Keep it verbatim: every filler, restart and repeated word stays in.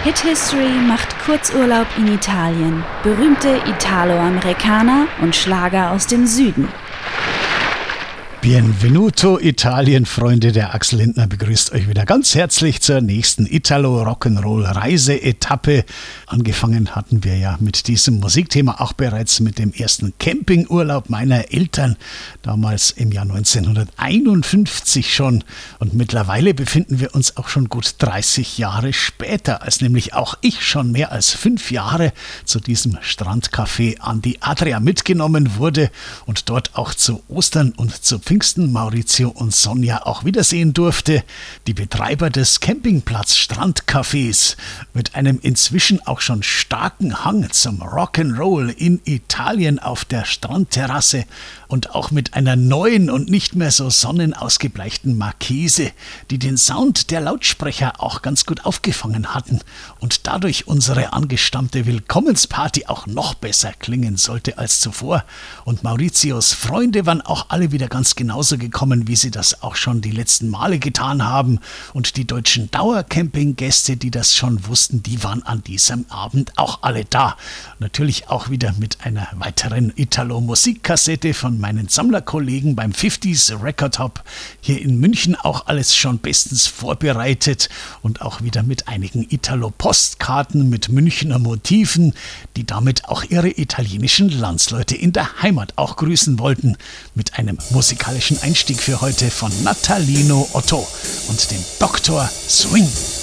Hit History macht Kurzurlaub in Italien, berühmte Italo-Amerikaner und Schlager aus dem Süden. Benvenuto Italien, Freunde, der Axel Lindner begrüßt euch wieder ganz herzlich zur nächsten Italo-Rock'n'Roll-Reiseetappe. Angefangen hatten wir ja mit diesem Musikthema auch bereits mit dem ersten Campingurlaub meiner Eltern, damals im Jahr neunzehnhunderteinundfünfzig schon. Und mittlerweile befinden wir uns auch schon gut dreißig Jahre später, als nämlich auch ich schon mehr als fünf Jahre zu diesem Strandcafé an die Adria mitgenommen wurde und dort auch zu Ostern und zu Pfingsten Maurizio und Sonja auch wiedersehen durfte, die Betreiber des Campingplatz Strandcafés mit einem inzwischen auch schon starken Hang zum Rock'n'Roll in Italien auf der Strandterrasse und auch mit einer neuen und nicht mehr so sonnenausgebleichten Markise, die den Sound der Lautsprecher auch ganz gut aufgefangen hatten und dadurch unsere angestammte Willkommensparty auch noch besser klingen sollte als zuvor. Und Maurizios Freunde waren auch alle wieder ganz genauso gekommen, wie sie das auch schon die letzten Male getan haben. Und die deutschen Dauercamping-Gäste, die das schon wussten, die waren an diesem Abend auch alle da. Natürlich auch wieder mit einer weiteren Italo-Musikkassette von meinen Sammlerkollegen beim fünfziger Record Hub hier in München, auch alles schon bestens vorbereitet und auch wieder mit einigen Italo-Postkarten mit Münchner Motiven, die damit auch ihre italienischen Landsleute in der Heimat auch grüßen wollten, mit einem musikalischen Einstieg für heute von Natalino Otto und dem Doktor Swing.